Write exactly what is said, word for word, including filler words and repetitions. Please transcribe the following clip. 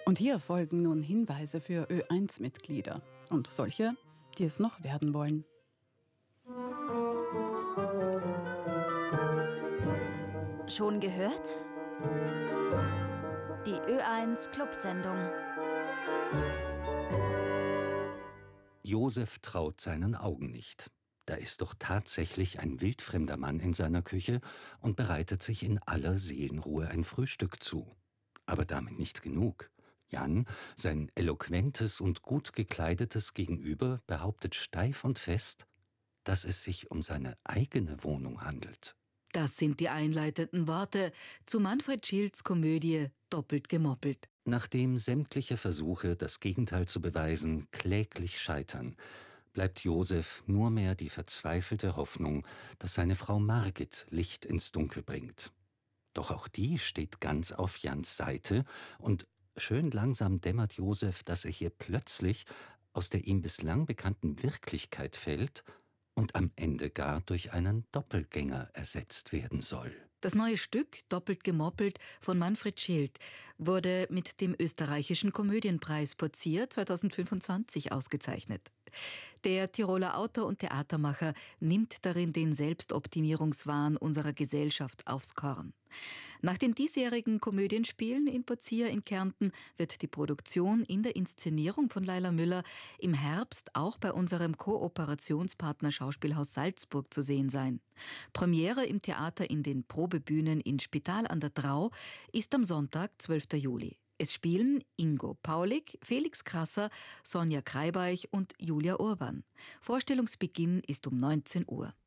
Und hier folgen nun Hinweise für Ö eins Mitglieder und solche, die es noch werden wollen. Schon gehört? Die Ö eins Clubsendung. Josef traut seinen Augen nicht. Da ist doch tatsächlich ein wildfremder Mann in seiner Küche und bereitet sich in aller Seelenruhe ein Frühstück zu. Aber damit nicht genug. Jan, sein eloquentes und gut gekleidetes Gegenüber, behauptet steif und fest, dass es sich um seine eigene Wohnung handelt. Das sind die einleitenden Worte zu Manfred Schilds Komödie Doppelt gemoppelt. Nachdem sämtliche Versuche, das Gegenteil zu beweisen, kläglich scheitern, bleibt Josef nur mehr die verzweifelte Hoffnung, dass seine Frau Margit Licht ins Dunkel bringt. Doch auch die steht ganz auf Jans Seite und schön langsam dämmert Josef, dass er hier plötzlich aus der ihm bislang bekannten Wirklichkeit fällt und am Ende gar durch einen Doppelgänger ersetzt werden soll. Das neue Stück Doppelt gemoppelt von Manfred Schild wurde mit dem österreichischen Komödienpreis Pozier zweitausendfünfundzwanzig ausgezeichnet. Der Tiroler Autor und Theatermacher nimmt darin den Selbstoptimierungswahn unserer Gesellschaft aufs Korn. Nach den diesjährigen Komödienspielen in Pozier in Kärnten wird die Produktion in der Inszenierung von Laila Müller im Herbst auch bei unserem Kooperationspartner Schauspielhaus Salzburg zu sehen sein. Premiere im Theater in den Probebühnen in Spital an der Drau ist am Sonntag, zwölften Juli. Es spielen Ingo Paulik, Felix Krasser, Sonja Kreibeich und Julia Urban. Vorstellungsbeginn ist um neunzehn Uhr.